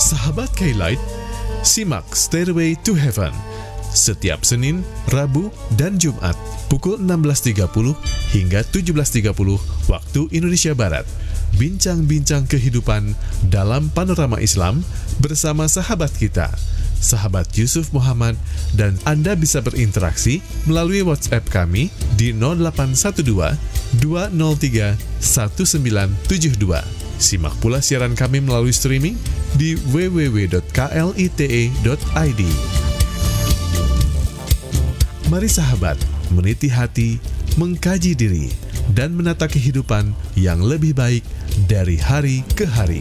Sahabat K-Light, simak Stairway to Heaven setiap Senin, Rabu, dan Jumat pukul 16.30 hingga 17.30 waktu Indonesia Barat. Bincang-bincang kehidupan dalam panorama Islam bersama sahabat kita, sahabat Yusuf Muhammad, dan Anda bisa berinteraksi melalui WhatsApp kami di 0812 203 1972. Simak pula siaran kami melalui streaming di www.klite.id. Mari sahabat, meniti hati, mengkaji diri, dan menata kehidupan yang lebih baik dari hari ke hari.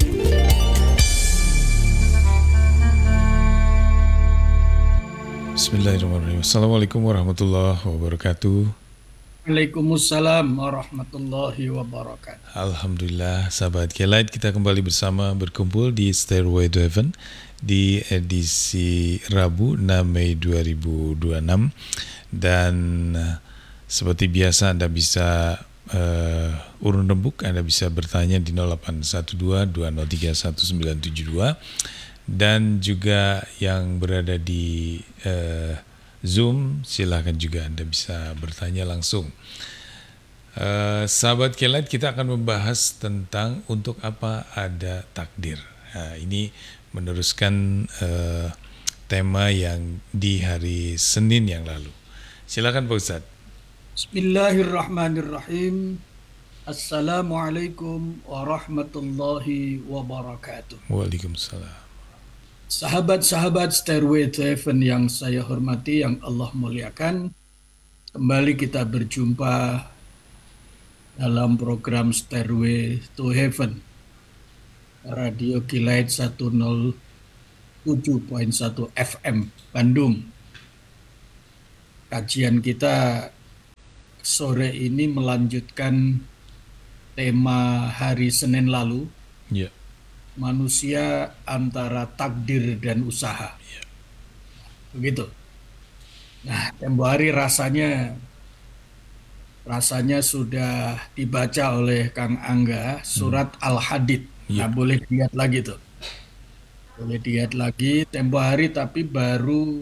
Bismillahirrahmanirrahim. Assalamualaikum warahmatullahi wabarakatuh. Waalaikumsalam warahmatullahi wabarakatuh. Alhamdulillah, sahabat K-Light, kita kembali bersama berkumpul di Stairway to Heaven di edisi Rabu 6 Mei 2026. Dan seperti biasa Anda bisa urun rembuk, Anda bisa bertanya di 0812 203 1972, dan juga yang berada di Zoom, silahkan juga Anda bisa bertanya langsung. Sahabat K-Light, kita akan membahas tentang untuk apa ada takdir. Nah, ini meneruskan tema yang di hari Senin yang lalu. Silakan Pak Ustadz. Bismillahirrahmanirrahim. Assalamualaikum warahmatullahi wabarakatuh. Waalaikumsalam. Sahabat-sahabat Stairway to Heaven yang saya hormati, yang Allah muliakan, kembali kita berjumpa dalam program Stairway to Heaven, Radio K-Light 107.1 FM Bandung. Kajian kita sore ini melanjutkan tema hari Senin lalu, manusia antara takdir dan usaha. Begitu. Nah, tempo hari rasanya sudah dibaca oleh Kang Angga surat Al-Hadid. Nah, boleh dilihat lagi tuh. Boleh dilihat lagi tempo hari, tapi baru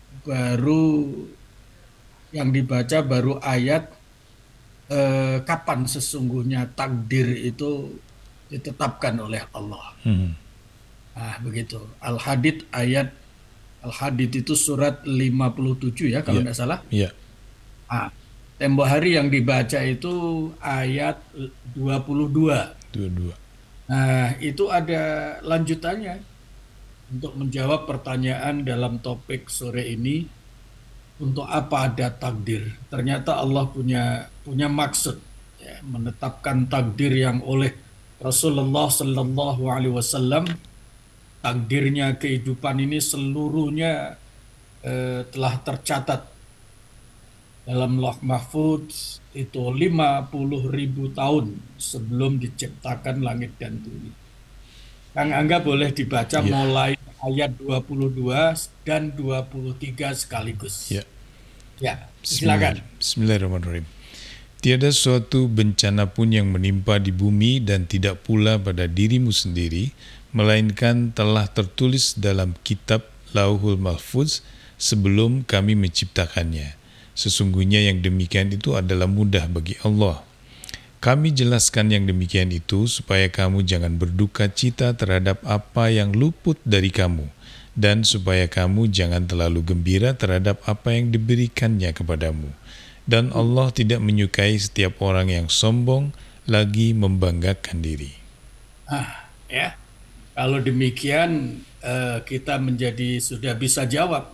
yang dibaca baru ayat kapan sesungguhnya takdir itu ditetapkan oleh Allah. Nah, begitu. Al-Hadid itu surat 57 ya, kalau tidak salah. Nah, tempo hari yang dibaca itu ayat 22. Nah, itu ada lanjutannya untuk menjawab pertanyaan dalam topik sore ini. Untuk apa ada takdir? Ternyata Allah punya maksud, ya, menetapkan takdir yang oleh Rasulullah Sallallahu Alaihi Wasallam. Takdirnya kehidupan ini seluruhnya telah tercatat dalam Lauh Mahfudz itu 50.000 tahun sebelum diciptakan langit dan bumi. Kang Angga boleh dibaca mulai ayat 22 dan 23 sekaligus. Ya, silakan. Bismillahirrahmanirrahim. Tiada suatu bencana pun yang menimpa di bumi dan tidak pula pada dirimu sendiri, melainkan telah tertulis dalam kitab Lauhul Mahfuz sebelum kami menciptakannya. Sesungguhnya yang demikian itu adalah mudah bagi Allah. Kami jelaskan yang demikian itu supaya kamu jangan berduka cita terhadap apa yang luput dari kamu, dan supaya kamu jangan terlalu gembira terhadap apa yang diberikannya kepadamu. Dan Allah tidak menyukai setiap orang yang sombong lagi membanggakan diri. Ya, kalau demikian kita sudah bisa jawab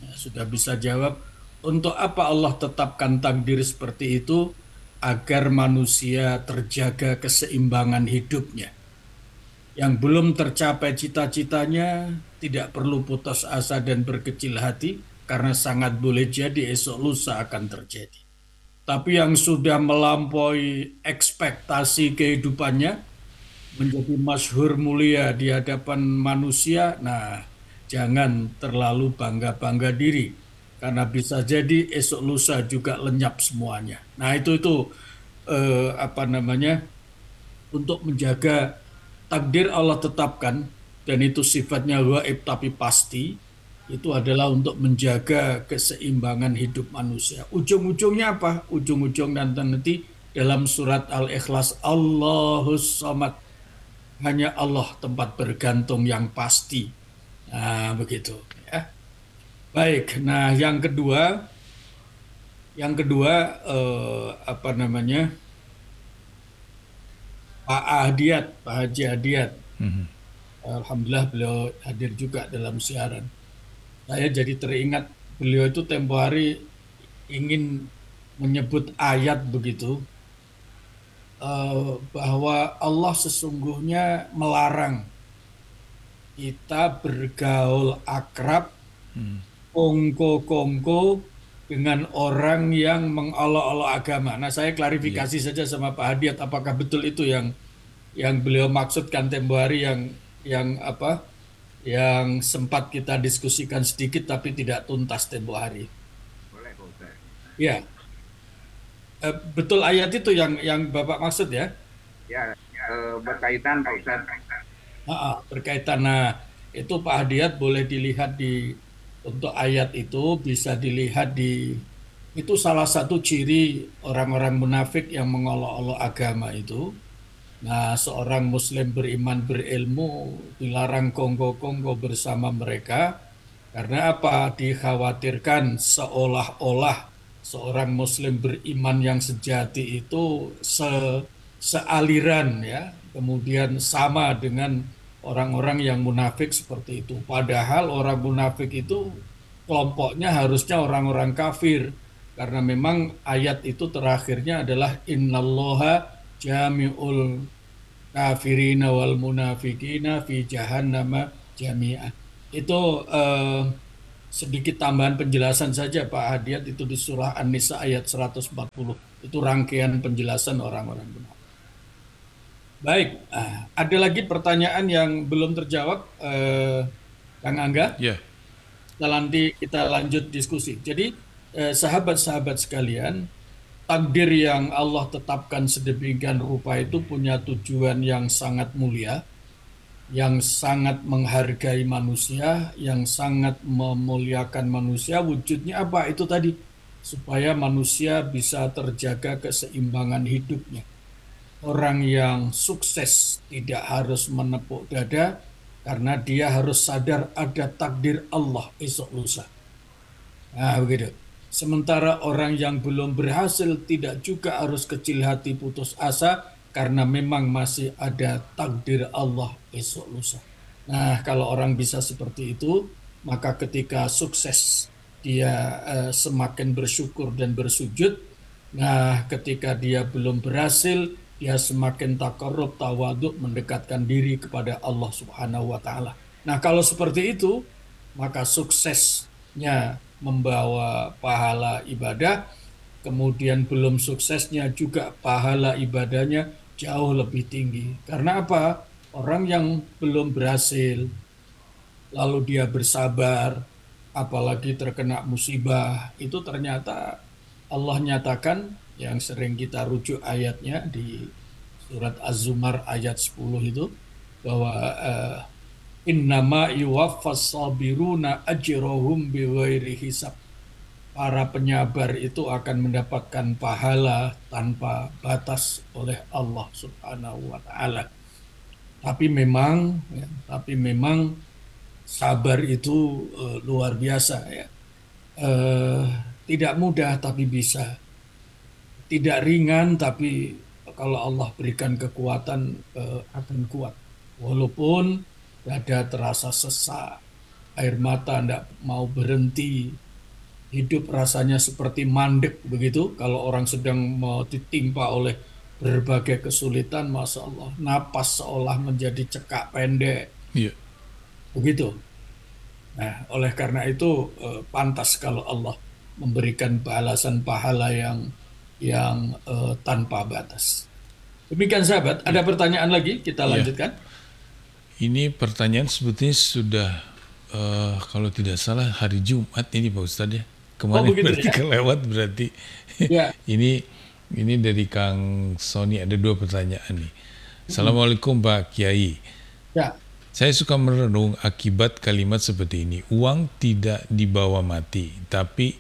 untuk apa Allah tetapkan takdir seperti itu, agar manusia terjaga keseimbangan hidupnya. Yang belum tercapai cita-citanya tidak perlu putus asa dan berkecil hati, karena sangat boleh jadi esok lusa akan terjadi. Tapi yang sudah melampaui ekspektasi kehidupannya, menjadi masyhur mulia di hadapan manusia, nah jangan terlalu bangga-bangga diri. Karena bisa jadi esok lusa juga lenyap semuanya. Nah itu untuk menjaga takdir Allah tetapkan dan itu sifatnya gaib tapi pasti, itu adalah untuk menjaga keseimbangan hidup manusia. Ujung-ujungnya apa? Ujung-ujung nanti dalam surat Al-Ikhlas, Allahus Samad, hanya Allah tempat bergantung yang pasti. Nah, begitu ya. Baik, nah apa namanya, Pak Haji Adiat. Alhamdulillah beliau hadir juga dalam siaran. Saya jadi teringat beliau itu tempo hari ingin menyebut ayat begitu, bahwa Allah sesungguhnya melarang kita bergaul akrab, kongko-kongko dengan orang yang mengolok-olok agama. Nah, saya klarifikasi saja sama Pak Hadiat, apakah betul itu yang beliau maksudkan tempo hari, yang apa, yang sempat kita diskusikan sedikit tapi tidak tuntas tempo hari. Boleh, Pak Ustaz. Ya, betul ayat itu yang Bapak maksud ya? Ya, berkaitan Pak Ustaz. Berkaitan. Nah, itu Pak Hadiat boleh dilihat untuk ayat itu bisa dilihat itu salah satu ciri orang-orang munafik yang mengolok-olok agama itu. Nah, seorang muslim beriman berilmu dilarang kongko-kongko bersama mereka karena apa? Dikhawatirkan seolah-olah seorang muslim beriman yang sejati itu sealiran ya, kemudian sama dengan orang-orang yang munafik seperti itu. Padahal orang munafik itu kelompoknya harusnya orang-orang kafir, karena memang ayat itu terakhirnya adalah innallaha jami'ul kafirina wal munafikina fi jahannama jami'ah. Itu sedikit tambahan penjelasan saja Pak Hadiat, itu di surah An-Nisa ayat 140. Itu rangkaian penjelasan orang-orang munafik. Baik, ada lagi pertanyaan yang belum terjawab, Kang Angga? Ya. Nanti kita lanjut diskusi. Jadi, sahabat-sahabat sekalian, takdir yang Allah tetapkan sedemikian rupa itu punya tujuan yang sangat mulia, yang sangat menghargai manusia, yang sangat memuliakan manusia. Wujudnya apa? Itu tadi, supaya manusia bisa terjaga keseimbangan hidupnya. Orang yang sukses tidak harus menepuk dada karena dia harus sadar ada takdir Allah esok lusa. Nah, begitu. Sementara orang yang belum berhasil tidak juga harus kecil hati putus asa karena memang masih ada takdir Allah esok lusa. Nah, kalau orang bisa seperti itu, maka ketika sukses dia semakin bersyukur dan bersujud. Nah, ketika dia belum berhasil, dia semakin takarrub, tawaduk, mendekatkan diri kepada Allah Subhanahu wa Ta'ala. Nah, kalau seperti itu, maka suksesnya membawa pahala ibadah, kemudian belum suksesnya juga pahala ibadahnya jauh lebih tinggi. Karena apa? Orang yang belum berhasil, lalu dia bersabar, apalagi terkena musibah, itu ternyata Allah nyatakan, yang sering kita rujuk ayatnya di surat Az-Zumar ayat 10 itu, bahwa innama yuwaffas sabiruna ajrohum bighairi hisab. Para penyabar itu akan mendapatkan pahala tanpa batas oleh Allah Subhanahu wa Ta'ala. Tapi memang sabar itu luar biasa ya. Tidak mudah tapi bisa. Tidak ringan, tapi kalau Allah berikan kekuatan akan kuat. Walaupun dada terasa sesak, air mata tidak mau berhenti, hidup rasanya seperti mandek begitu. Kalau orang sedang mau ditimpa oleh berbagai kesulitan, Masya Allah, napas seolah menjadi cekak pendek. Iya. Begitu. Nah, oleh karena itu pantas kalau Allah memberikan balasan pahala yang tanpa batas. Demikian sahabat, ada pertanyaan lagi? Kita lanjutkan. Ini pertanyaan sebetulnya sudah kalau tidak salah hari Jumat ini Pak Ustadz ya. Kemarin berarti kelewat berarti. Ya. Ini dari Kang Sony, ada 2 pertanyaan nih. Assalamualaikum Pak Kiai. Ya. Saya suka merenung akibat kalimat seperti ini. Uang tidak dibawa mati, tapi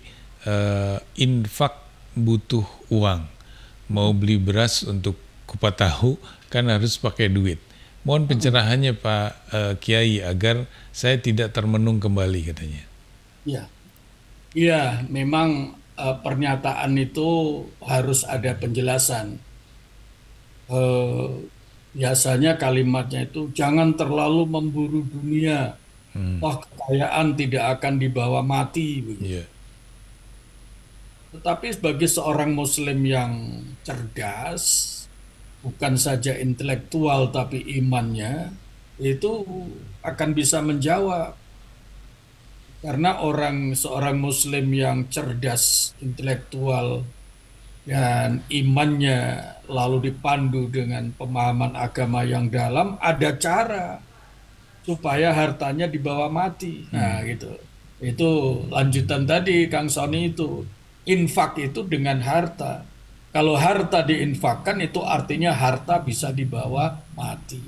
infak butuh uang. Mau beli beras untuk kupat tahu kan harus pakai duit. Mohon pencerahannya Pak Kiai agar saya tidak termenung kembali katanya. Ya, iya, memang pernyataan itu harus ada penjelasan. Eh, Biasanya kalimatnya itu jangan terlalu memburu dunia, toh kekayaan tidak akan dibawa mati begitu. Iya. Tetapi sebagai seorang Muslim yang cerdas, bukan saja intelektual tapi imannya itu akan bisa menjawab. Karena seorang Muslim yang cerdas, intelektual, dan imannya lalu dipandu dengan pemahaman agama yang dalam, ada cara supaya hartanya dibawa mati. Nah, gitu. Itu lanjutan tadi Kang Sony itu. Infak itu dengan harta. Kalau harta diinfakkan itu artinya harta bisa dibawa mati.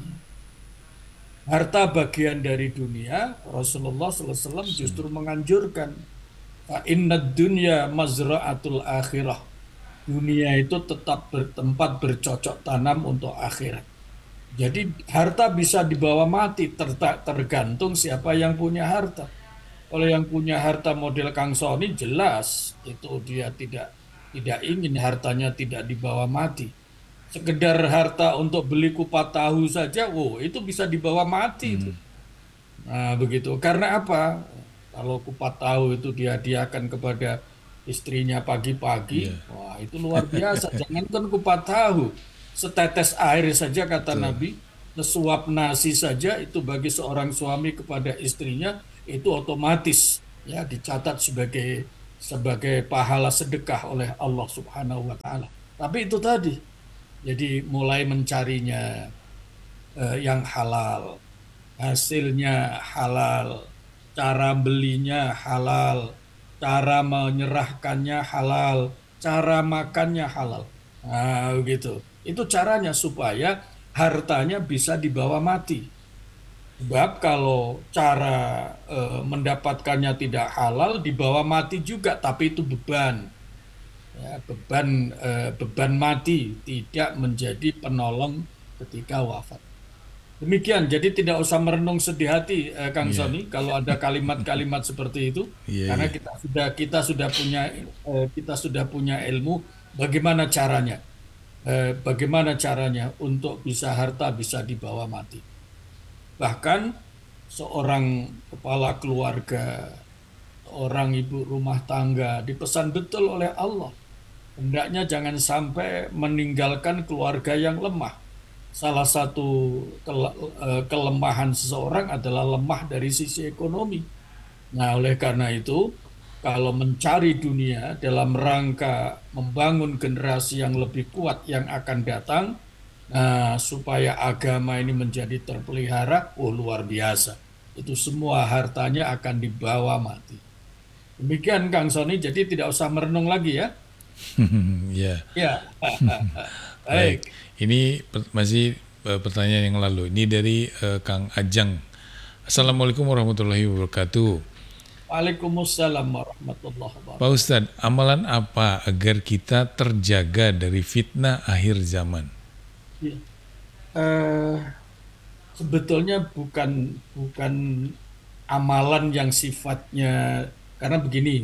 Harta bagian dari dunia, Rasulullah SAW justru menganjurkan, fa innad dunya mazra'atul akhirah. Dunia itu tetap bertempat bercocok tanam untuk akhirat. Jadi harta bisa dibawa mati, tergantung siapa yang punya harta. Kalau yang punya harta model Kang Sony jelas itu dia tidak ingin hartanya tidak dibawa mati. Sekedar harta untuk beli kupat tahu saja, itu bisa dibawa mati itu. Nah, begitu. Karena apa? Kalau kupat tahu itu dihadiahkan kepada istrinya pagi-pagi, wah itu luar biasa. Jangankan kupat tahu, setetes air saja kata Nabi, sesuap nasi saja itu bagi seorang suami kepada istrinya itu otomatis ya dicatat sebagai pahala sedekah oleh Allah Subhanahu wa taala. Tapi itu tadi. Jadi mulai mencarinya yang halal, hasilnya halal, cara belinya halal, cara menyerahkannya halal, cara makannya halal. Nah, begitu. Itu caranya supaya hartanya bisa dibawa mati. Sebab kalau cara mendapatkannya tidak halal, dibawa mati juga, tapi itu beban. Ya, beban mati tidak menjadi penolong ketika wafat. Demikian, jadi tidak usah merenung sedih hati, Kang Sony, kalau ada kalimat-kalimat seperti itu, karena kita sudah punya ilmu bagaimana caranya untuk bisa harta bisa dibawa mati. Bahkan seorang kepala keluarga, seorang ibu rumah tangga dipesan betul oleh Allah, hendaknya jangan sampai meninggalkan keluarga yang lemah. Salah satu kelemahan seseorang adalah lemah dari sisi ekonomi. Nah, oleh karena itu, kalau mencari dunia dalam rangka membangun generasi yang lebih kuat yang akan datang, supaya agama ini menjadi terpelihara, luar biasa. Itu semua hartanya akan dibawa mati. Demikian Kang Sony, jadi tidak usah merenung lagi ya. Ya. Baik, ini masih pertanyaan yang lalu. Ini dari Kang Ajang. Assalamualaikum warahmatullahi wabarakatuh. Waalaikumsalam warahmatullahi wabarakatuh. Pak Ustadz, amalan apa agar kita terjaga dari fitnah akhir zaman? Ya. Sebetulnya bukan amalan yang sifatnya, karena begini.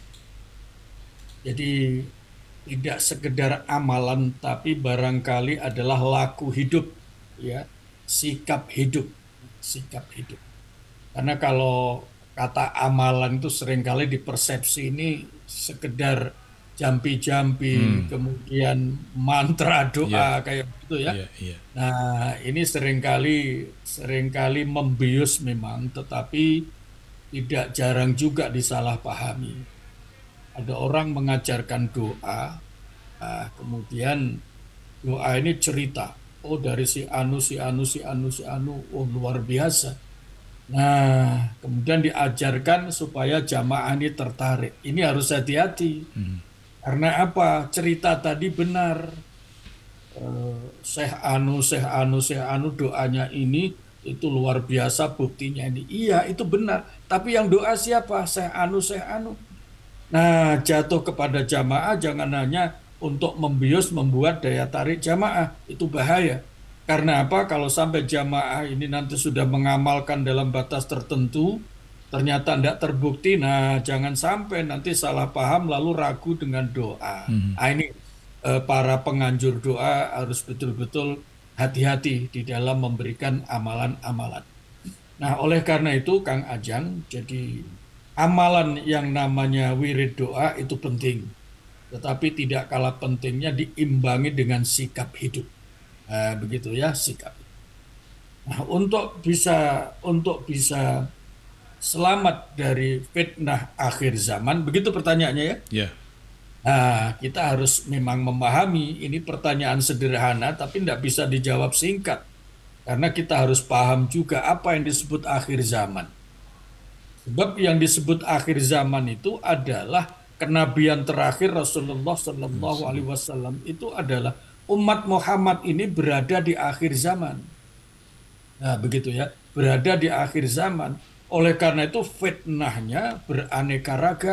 Jadi tidak sekedar amalan, tapi barangkali adalah laku hidup, ya, sikap hidup. Karena kalau kata amalan itu seringkali dipersepsi ini sekedar jampi-jampi, kemudian mantra doa kayak gitu ya. Nah, ini seringkali membius memang, tetapi tidak jarang juga disalahpahami. Ada orang mengajarkan doa, kemudian doa ini cerita, dari si anu, luar biasa. Nah, kemudian diajarkan supaya jamaah ini tertarik. Ini harus hati-hati. Karena apa? Cerita tadi benar. Syekh anu doanya ini itu luar biasa buktinya ini. Iya, itu benar. Tapi yang doa siapa? Syekh Anu, Syekh Anu. Nah, jatuh kepada jamaah jangan hanya untuk membius membuat daya tarik jamaah. Itu bahaya. Karena apa? Kalau sampai jamaah ini nanti sudah mengamalkan dalam batas tertentu, ternyata tidak terbukti, nah jangan sampai nanti salah paham lalu ragu dengan doa. Nah, ini para penganjur doa harus betul-betul hati-hati di dalam memberikan amalan-amalan. Nah, oleh karena itu Kang Ajang, jadi amalan yang namanya wirid doa itu penting. Tetapi tidak kalah pentingnya diimbangi dengan sikap hidup. Begitu ya, sikap. Nah, untuk bisa selamat dari fitnah akhir zaman, begitu pertanyaannya ya? Ya. Nah, kita harus memang memahami ini pertanyaan sederhana tapi tidak bisa dijawab singkat. Karena kita harus paham juga apa yang disebut akhir zaman. Sebab yang disebut akhir zaman itu adalah kenabian terakhir Rasulullah Shallallahu Alaihi Wasallam itu adalah umat Muhammad ini berada di akhir zaman. Nah, begitu ya, berada di akhir zaman. Oleh karena itu fitnahnya beraneka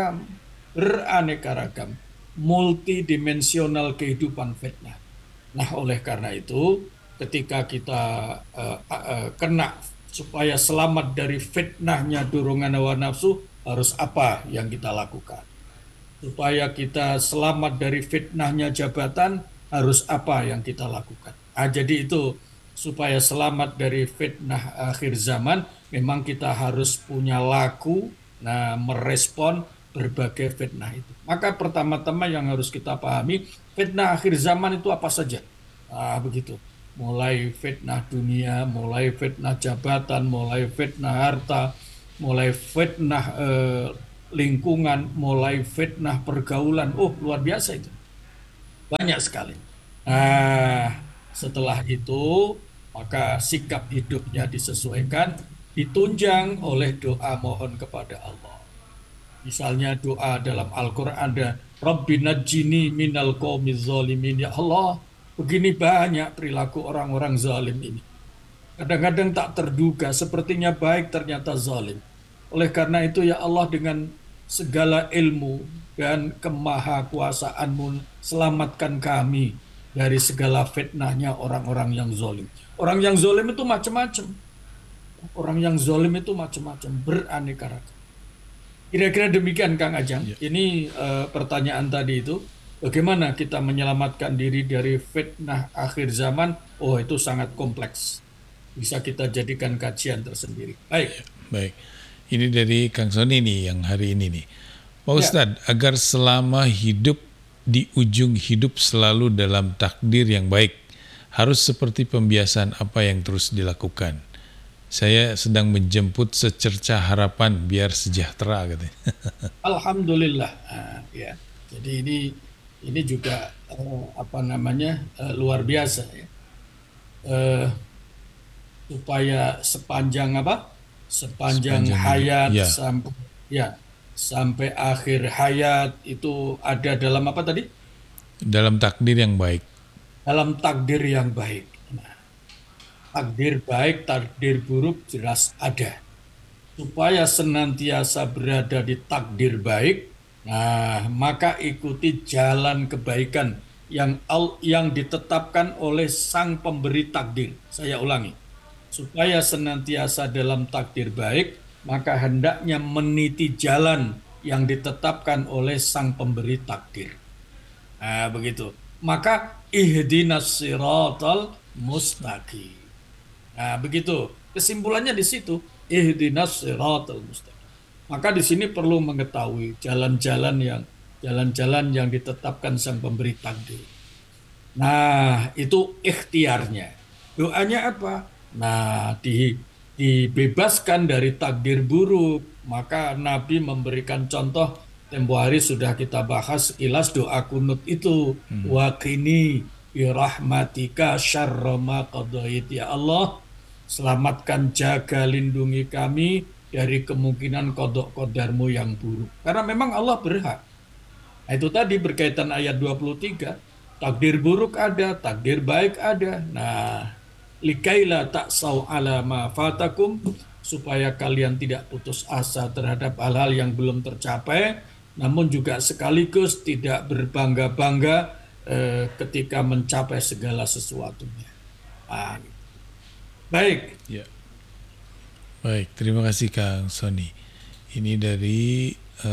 ragam, multidimensional kehidupan fitnah. Nah, oleh karena itu ketika kita kena supaya selamat dari fitnahnya dorongan hawa nafsu, harus apa yang kita lakukan? Supaya kita selamat dari fitnahnya jabatan, harus apa yang kita lakukan? Jadi itu supaya selamat dari fitnah akhir zaman, memang kita harus punya laku, merespon berbagai fitnah itu. Maka pertama-tama yang harus kita pahami, fitnah akhir zaman itu apa saja? Begitu. Mulai fitnah dunia, mulai fitnah jabatan, mulai fitnah harta, mulai fitnah lingkungan, mulai fitnah pergaulan. Luar biasa itu. Banyak sekali. Setelah itu, maka sikap hidupnya disesuaikan, ditunjang oleh doa mohon kepada Allah. Misalnya doa dalam Al-Quran ada, Rabbi najjini minal qaumiz zalimin. Ya Allah, begini banyak perilaku orang-orang zalim ini. Kadang-kadang tak terduga, sepertinya baik ternyata zalim. Oleh karena itu ya Allah, dengan segala ilmu dan kemahakuasaan-Mu, selamatkan kami dari segala fitnahnya orang-orang yang zalim. Orang yang zalim itu macam-macam. Beraneka ragam. Kira-kira demikian Kang Ajang. Ini pertanyaan tadi itu, bagaimana kita menyelamatkan diri dari fitnah akhir zaman? Itu sangat kompleks. Bisa kita jadikan kajian tersendiri. Baik. Ini dari Kang Sony nih yang hari ini nih. Pak Ustadz, agar selama hidup di ujung hidup selalu dalam takdir yang baik, harus seperti pembiasaan apa yang terus dilakukan? Saya sedang menjemput secercah harapan biar sejahtera katanya. Alhamdulillah. Ya. Jadi ini juga luar biasa ya. Supaya sepanjang hayat ya. sampai akhir hayat itu ada dalam apa tadi? Dalam takdir yang baik. Dalam takdir yang baik. Takdir baik, takdir buruk jelas ada. Supaya senantiasa berada di takdir baik, maka ikuti jalan kebaikan yang ditetapkan oleh Sang Pemberi takdir. Saya ulangi. Supaya senantiasa dalam takdir baik, maka hendaknya meniti jalan yang ditetapkan oleh Sang Pemberi takdir. Begitu. Maka ihdinas siratal mustaqim. Begitu. Kesimpulannya di situ, ihdinas siratal mustaqim. Maka di sini perlu mengetahui jalan-jalan yang ditetapkan Sang Pemberi takdir. Itu ikhtiarnya. Doanya apa? Dibebaskan dari takdir buruk. Maka Nabi memberikan contoh, tempo hari sudah kita bahas sekilas doa kunut itu. Wa qini bi rahmatika syarra ma qadait. Ya Allah, selamatkan, jaga, lindungi kami dari kemungkinan kodok kodarmu yang buruk. Karena memang Allah berhak. Itu tadi berkaitan ayat 23. Takdir buruk ada, takdir baik ada. likaila ta'sau ala ma fatakum, supaya kalian tidak putus asa terhadap hal-hal yang belum tercapai, namun juga sekaligus tidak berbangga-bangga ketika mencapai segala sesuatunya. Ah, baik. Ya. Baik, terima kasih Kang Sony. Ini dari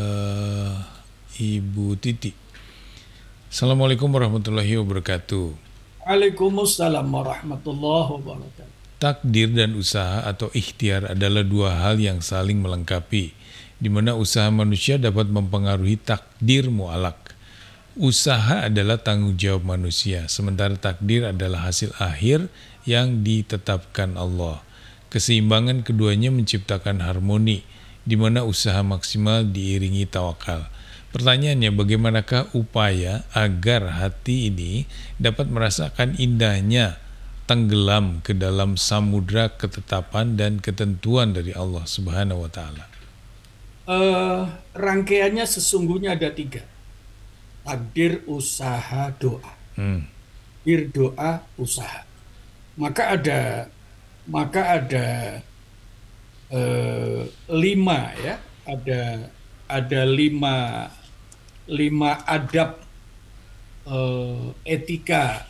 Ibu Titi. Assalamualaikum warahmatullahi wabarakatuh. Waalaikumsalam warahmatullahi wabarakatuh. Takdir dan usaha atau ikhtiar adalah dua hal yang saling melengkapi, di mana usaha manusia dapat mempengaruhi takdir mu'alak. Usaha adalah tanggung jawab manusia, sementara takdir adalah hasil akhir yang ditetapkan Allah. Keseimbangan keduanya menciptakan harmoni, di mana usaha maksimal diiringi tawakal. Pertanyaannya, bagaimanakah upaya agar hati ini dapat merasakan indahnya tenggelam ke dalam samudra ketetapan dan ketentuan dari Allah Subhanahu wa Ta'ala? Rangkaiannya sesungguhnya ada 3. Takdir, usaha, doa. Takdir, doa, usaha. Maka ada 5 ya. Ada 5 adab etika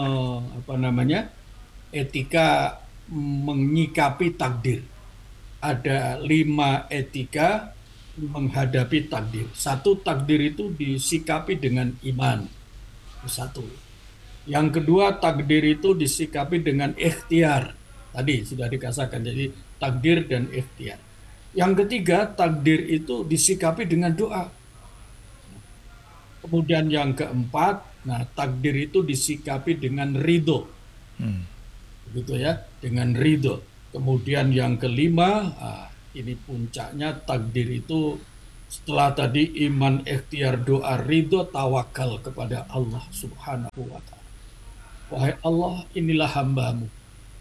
etika menyikapi takdir. Ada 5 etika menghadapi takdir. 1, takdir itu disikapi dengan iman. 1. Yang kedua, takdir itu disikapi dengan ikhtiar. Tadi sudah dikatakan, jadi takdir dan ikhtiar. Yang ketiga, takdir itu disikapi dengan doa. Kemudian yang keempat, takdir itu disikapi dengan ridho. Begitu ya, dengan ridho. Kemudian yang kelima, ini puncaknya, takdir itu setelah tadi iman, ikhtiar, doa, ridho, tawakal kepada Allah Subhanahu wa Ta'ala. Wahai Allah, inilah hambamu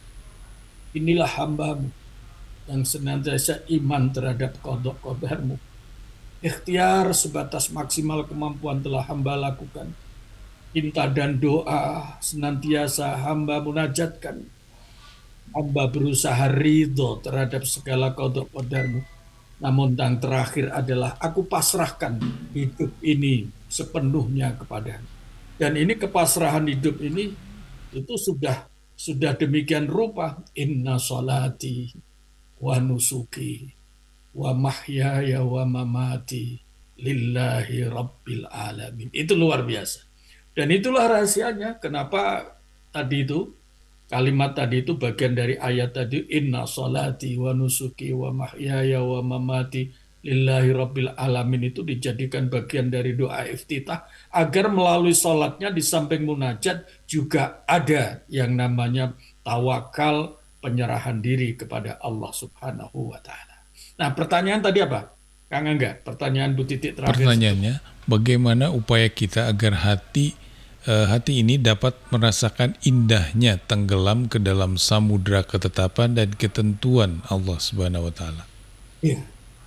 yang senantiasa iman terhadap qada qadarmu. Ikhtiar sebatas maksimal kemampuan telah hamba lakukan. Cinta dan doa senantiasa hamba munajatkan. Hamba berusaha ridho terhadap segala qada qadarmu. Namun yang terakhir adalah aku pasrahkan hidup ini sepenuhnya kepadamu. Dan ini kepasrahan hidup ini itu sudah demikian rupa. Inna salati wa nusuki wa mahyaya wa mamati lillahi rabbil alamin. Itu luar biasa. Dan itulah rahasianya kenapa tadi itu, kalimat tadi itu bagian dari ayat tadi, inna salati wa nusuki wa mahyaya wa mamati lillahi rabbil alamin, itu dijadikan bagian dari doa iftitah agar melalui salatnya di samping munajat juga ada yang namanya tawakal, penyerahan diri kepada Allah Subhanahu wa Ta'ala. Nah, pertanyaan tadi apa? Kang Angga, pertanyaan Bu Titik terakhir. Pertanyaannya, bagaimana upaya kita agar hati ini dapat merasakan indahnya tenggelam ke dalam samudra ketetapan dan ketentuan Allah Subhanahu wa Ta'ala? Iya.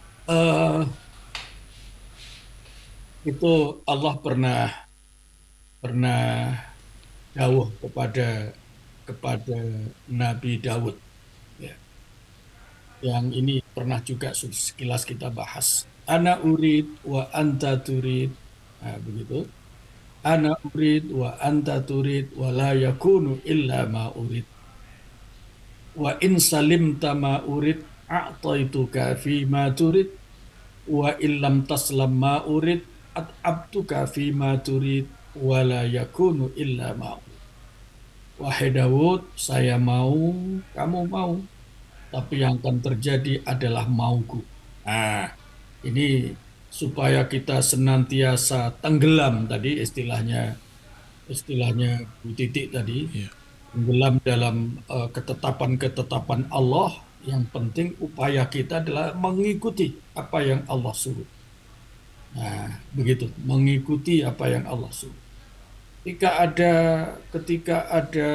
Itu Allah pernah dawuh kepada Nabi Daud, ya. Yang ini pernah juga sekilas kita bahas. Ana urid wa anta turid. Nah, begitu. Ana urid wa anta turid wa la yakunu illa ma urid. Wa in salimta ma urid a'taituka fi ma turid wa illam taslam ma urid at'abtuka fi ma turid wa la yakunu illa ma urid. Wahai Daud, saya mau, kamu mau, tapi yang akan terjadi adalah mauku. Nah, ini supaya kita senantiasa tenggelam tadi istilahnya Bu Titik tadi, tenggelam dalam ketetapan-ketetapan Allah. Yang penting upaya kita adalah mengikuti apa yang Allah suruh. Nah, begitu, mengikuti apa yang Allah suruh. Ketika ada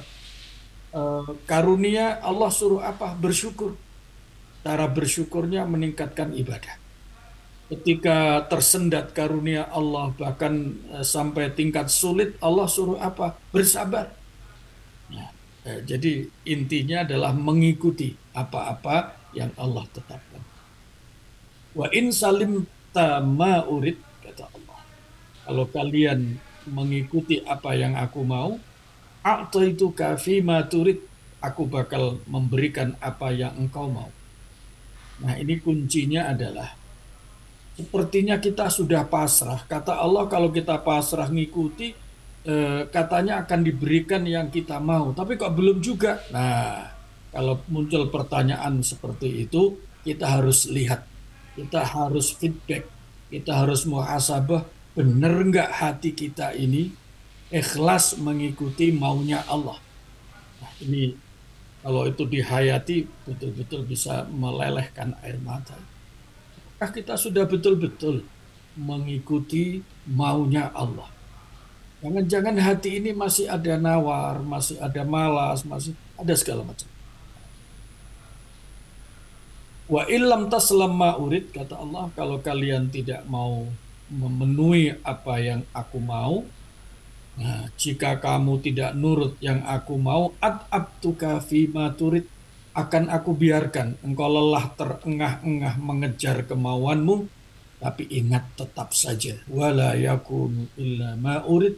karunia, Allah suruh apa? Bersyukur. Cara bersyukurnya meningkatkan ibadah. Ketika tersendat karunia Allah, bahkan sampai tingkat sulit, Allah suruh apa? Bersabar. Nah, Jadi intinya adalah mengikuti apa-apa yang Allah tetapkan. Wa in salim ma urid, kata Allah. Kalau kalian mengikuti apa yang aku mau, a'taitu kafi ma turid, aku bakal memberikan apa yang engkau mau. Nah, ini kuncinya adalah sepertinya kita sudah pasrah. Kata Allah kalau kita pasrah ngikuti, katanya akan diberikan yang kita mau. Tapi kok belum juga? Nah, kalau muncul pertanyaan seperti itu, kita harus lihat. Kita harus feedback. Kita harus muhasabah. Benar nggak hati kita ini ikhlas mengikuti maunya Allah? Nah, ini kalau itu dihayati, betul-betul bisa melelehkan air mata. Apakah kita sudah betul-betul mengikuti maunya Allah? Jangan-jangan hati ini masih ada nawar, masih ada malas, masih ada segala macam. Wa illam taslam ma urid, kata Allah, kalau kalian tidak mau memenuhi apa yang aku mau, nah, jika kamu tidak nurut yang aku mau, at'abtuka fima turid, akan aku biarkan engkau lelah terengah-engah mengejar kemauanmu, tapi ingat tetap saja, wala yakunu illa ma urid,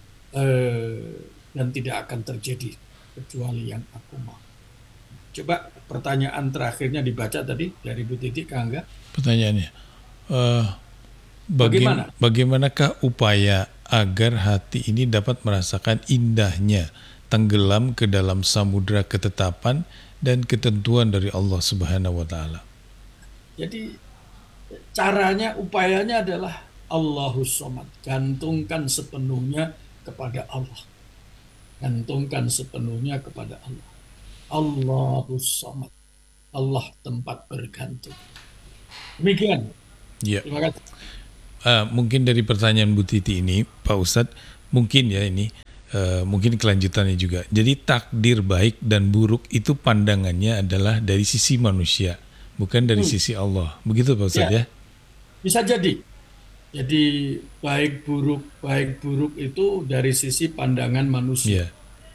dan tidak akan terjadi kecuali yang aku mau. Coba pertanyaan terakhirnya dibaca tadi dari Bu Titi, Kak Angga. Pertanyaannya, eh, Bagaimana? bagaimanakah upaya agar hati ini dapat merasakan indahnya tenggelam ke dalam samudera ketetapan dan ketentuan dari Allah Subhanahu wa taala? Jadi caranya, upayanya adalah Allahus Somad. Gantungkan sepenuhnya kepada Allah. Gantungkan sepenuhnya kepada Allah. Allahus Somad. Allah tempat bergantung. Demikian. Ya. Terima kasih. Mungkin dari pertanyaan Bu Titi ini, Pak Ustadz, mungkin ya ini, mungkin kelanjutannya juga. Jadi takdir baik dan buruk itu pandangannya adalah dari sisi manusia, bukan dari sisi Allah. Begitu Pak Ustadz ya? Bisa jadi. Jadi baik buruk itu dari sisi pandangan manusia. Iya.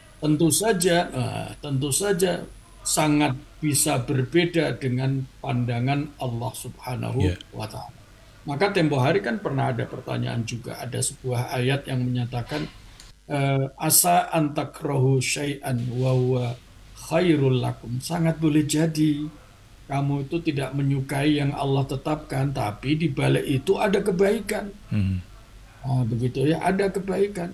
Tentu saja sangat bisa berbeda dengan pandangan Allah Subhanahu Ya. wa Ta'ala. Maka tempo hari kan pernah ada pertanyaan juga, ada sebuah ayat yang menyatakan asa antakrohu syai'an wa huwa khairul lakum. Sangat boleh jadi kamu itu tidak menyukai yang Allah tetapkan, tapi di balik itu ada kebaikan. Nah, begitu ya, ada kebaikan.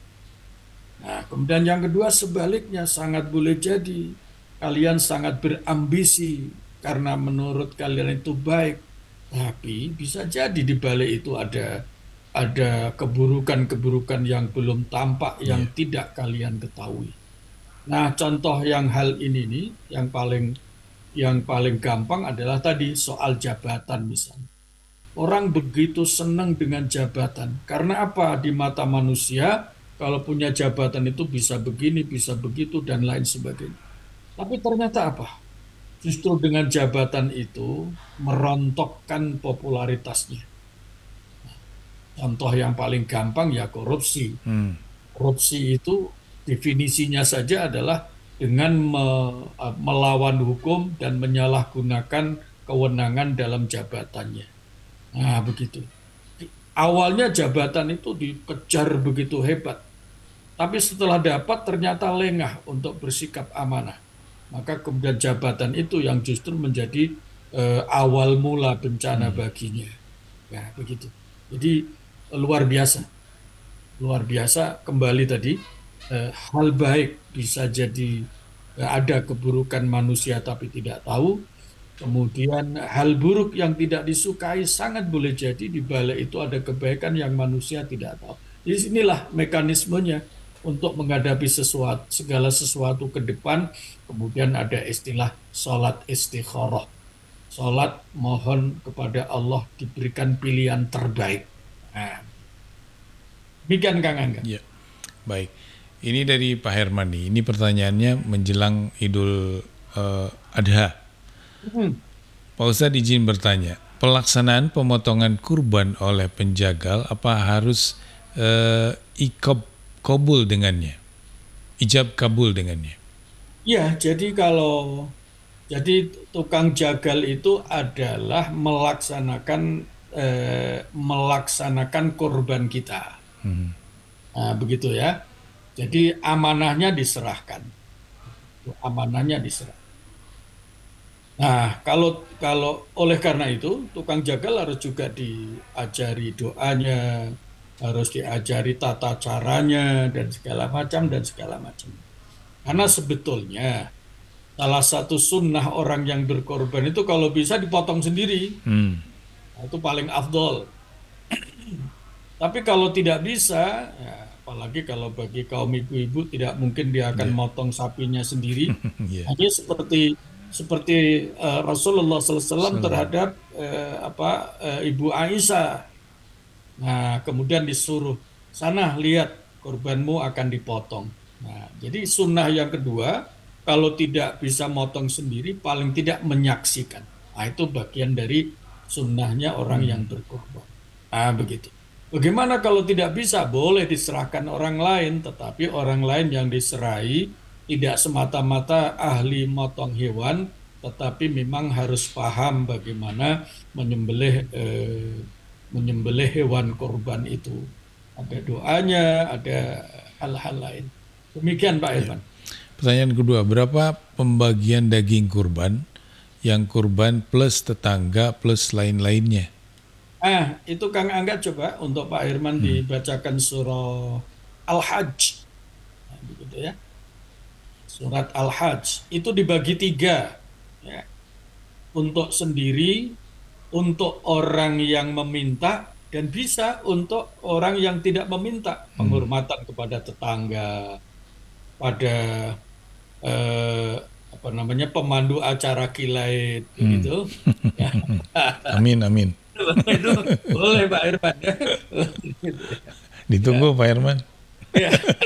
Nah, kemudian yang kedua sebaliknya, sangat boleh jadi kalian sangat berambisi karena menurut kalian itu baik, tapi bisa jadi di balik itu ada keburukan-keburukan yang belum tampak, yang tidak kalian ketahui. Nah, contoh yang hal ini nih, yang paling gampang adalah tadi soal jabatan misalnya. Orang begitu senang dengan jabatan. Karena apa? Di mata manusia, kalau punya jabatan itu bisa begini, bisa begitu, dan lain sebagainya. Tapi ternyata apa? Justru dengan jabatan itu merontokkan popularitasnya. Contoh yang paling gampang ya korupsi. Korupsi itu definisinya saja adalah dengan melawan hukum dan menyalahgunakan kewenangan dalam jabatannya. Nah, begitu. Awalnya jabatan itu dikejar begitu hebat. Tapi setelah dapat ternyata lengah untuk bersikap amanah. Maka kemudian jabatan itu yang justru menjadi awal mula bencana baginya. Ya, begitu. Jadi luar biasa. Luar biasa kembali tadi, hal baik bisa jadi ada keburukan manusia tapi tidak tahu. Kemudian hal buruk yang tidak disukai sangat boleh jadi di balik itu ada kebaikan yang manusia tidak tahu. Di sinilah mekanismenya untuk menghadapi segala sesuatu ke depan. Kemudian ada istilah sholat istikharah. Sholat mohon kepada Allah diberikan pilihan terbaik. Nah, demikian Kang Angga. Ya, baik. Ini dari Pak Herman nih. Ini pertanyaannya menjelang Idul Adha. Pak Ustadz izin bertanya, pelaksanaan pemotongan kurban oleh penjagal apa harus ijab kabul dengannya? Ya, jadi tukang jagal itu adalah melaksanakan kurban kita. Nah, begitu ya. Jadi amanahnya diserahkan. Amanahnya diserahkan. Nah, kalau oleh karena itu tukang jagal harus juga diajari doanya, harus diajari tata caranya dan segala macam dan segala macam. Karena sebetulnya salah satu sunnah orang yang berkorban itu kalau bisa dipotong sendiri. Nah, itu paling afdol. Tapi kalau tidak bisa, ya, apalagi kalau bagi kaum ibu-ibu tidak mungkin dia akan motong sapinya sendiri. Ya. Hanya seperti Rasulullah SAW terhadap Ibu Aisyah. Nah, kemudian disuruh sana lihat korbanmu akan dipotong. Nah, jadi sunnah yang kedua, kalau tidak bisa motong sendiri, paling tidak menyaksikan. Nah, itu bagian dari sunnahnya orang yang berkorban. Nah, begitu. Bagaimana kalau tidak bisa? Boleh diserahkan orang lain, tetapi orang lain yang diserahi tidak semata-mata ahli motong hewan, tetapi memang harus paham bagaimana menyembelih hewan kurban itu. Ada doanya, ada hal-hal lain. Demikian Pak Irfan. Pertanyaan kedua, berapa pembagian daging kurban yang kurban plus tetangga plus lain-lainnya? Itu Kang Angga coba untuk Pak Irman dibacakan surah Al-Hajj. Nah, begitu ya. Surat Al-Hajj itu dibagi 3. Ya. Untuk sendiri, untuk orang yang meminta, dan bisa untuk orang yang tidak meminta. Penghormatan kepada tetangga, pada pemandu acara kilait, begitu. Ya. Amin. Itu boleh Pak Irfan ya. Ditunggu Pak Herman. Ya.